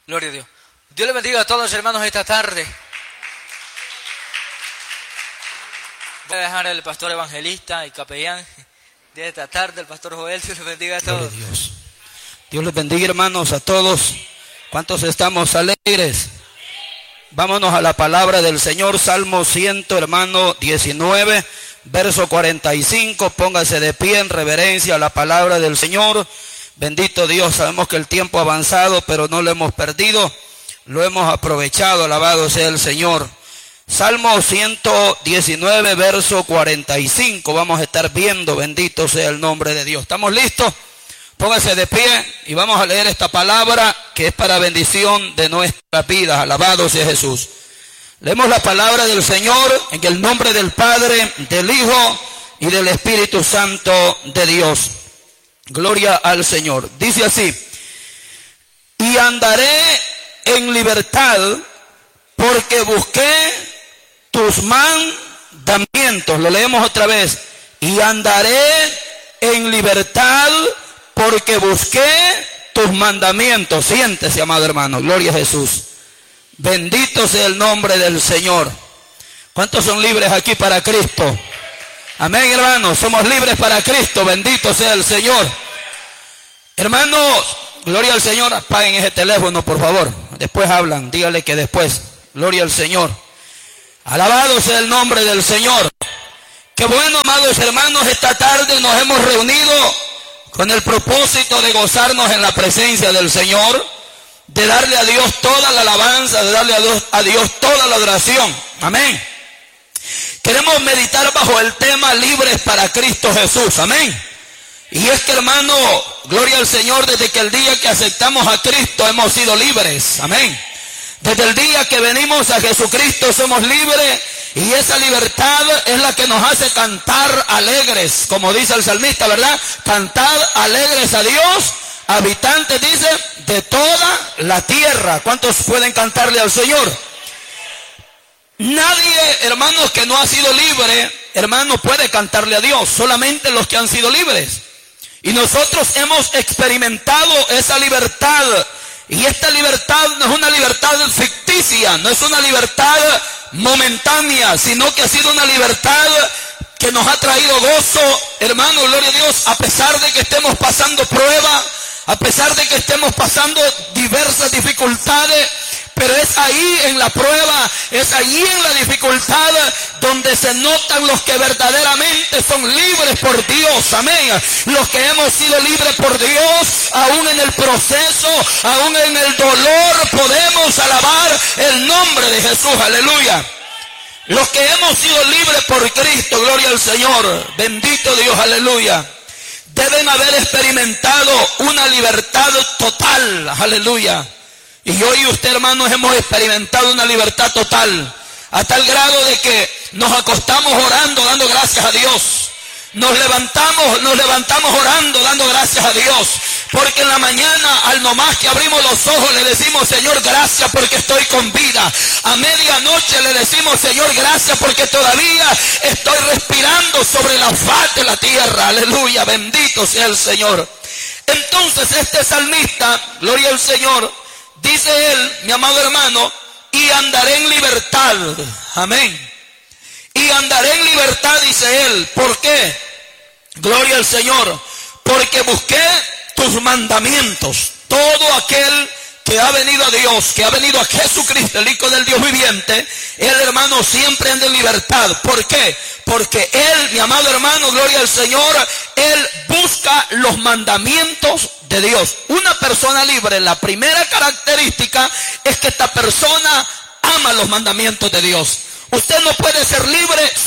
Gloria a Dios. Dios le bendiga a todos los hermanos esta tarde. Voy a dejar al pastor evangelista y capellán de esta tarde, el pastor Joel. Dios les bendiga a todos. Dios. Dios les bendiga, hermanos, a todos. ¿Cuántos estamos alegres? Vámonos a la palabra del Señor. Salmo 100, hermano, 19, verso 45. Póngase de pie en reverencia a la palabra del Señor. Bendito Dios, sabemos que el tiempo ha avanzado, pero no lo hemos perdido. Lo hemos aprovechado, alabado sea el Señor. Salmo 119, verso 45. Vamos a estar viendo, bendito sea el nombre de Dios. ¿Estamos listos? Póngase de pie y vamos a leer esta palabra que es para bendición de nuestras vidas. Alabado sea Jesús. Leemos la palabra del Señor en el nombre del Padre, del Hijo y del Espíritu Santo de Dios. Gloria al Señor. Dice así: y andaré en libertad porque busqué tus mandamientos. Lo leemos otra vez. Y andaré en libertad porque busqué tus mandamientos. Siéntese, amado hermano. Gloria a Jesús. Bendito sea el nombre del Señor. ¿Cuántos son libres aquí para Cristo? Amén, hermanos. Somos libres para Cristo. Bendito sea el Señor. Hermanos, gloria al Señor. Apaguen ese teléfono, por favor. Después hablan. Dígale que después. Gloria al Señor. Alabado sea el nombre del Señor. Qué bueno, amados hermanos. Esta tarde nos hemos reunido con el propósito de gozarnos en la presencia del Señor, de darle a Dios toda la alabanza, de darle a Dios toda la adoración. Amén. Queremos meditar bajo el tema libres para Cristo Jesús. Amén. Y es que, hermano, gloria al Señor, desde que el día que aceptamos a Cristo hemos sido libres. Amén. Desde el día que venimos a Jesucristo somos libres, y esa libertad es la que nos hace cantar alegres, como dice el salmista, ¿verdad? Cantar alegres a Dios, habitantes, dice, de toda la tierra. ¿Cuántos pueden cantarle al Señor? Nadie, hermanos, que no ha sido libre, hermano, puede cantarle a Dios. Solamente los que han sido libres. Y nosotros hemos experimentado esa libertad. Y esta libertad no es una libertad ficticia, no es una libertad momentánea, sino que ha sido una libertad que nos ha traído gozo, hermano, gloria a Dios, a pesar de que estemos pasando pruebas, a pesar de que estemos pasando diversas dificultades. Pero es ahí en la prueba, es ahí en la dificultad donde se notan los que verdaderamente son libres por Dios. Amén. Los que hemos sido libres por Dios, aún en el proceso, aún en el dolor, podemos alabar el nombre de Jesús. Aleluya. Los que hemos sido libres por Cristo, gloria al Señor. Bendito Dios, aleluya. Deben haber experimentado una libertad total. Aleluya. Y hoy usted, hermanos, hemos experimentado una libertad total, a tal grado de que nos acostamos orando, dando gracias a Dios. Nos levantamos orando, dando gracias a Dios. Porque en la mañana, al nomás que abrimos los ojos, le decimos: Señor, gracias porque estoy con vida. A medianoche le decimos: Señor, gracias porque todavía estoy respirando sobre la faz de la tierra. Aleluya, bendito sea el Señor. Entonces este salmista, gloria al Señor, dice él, mi amado hermano, y andaré en libertad. Amén. Y andaré en libertad, dice él. ¿Por qué? Gloria al Señor. Porque busqué tus mandamientos. Todo aquel que ha venido a Dios, que ha venido a Jesucristo, el Hijo del Dios viviente, él, hermano, siempre anda en libertad. ¿Por qué? Porque él, mi amado hermano, gloria al Señor, él busca los mandamientos de Dios. Una persona libre, la primera característica es que esta persona ama los mandamientos de Dios. Usted no puede ser libre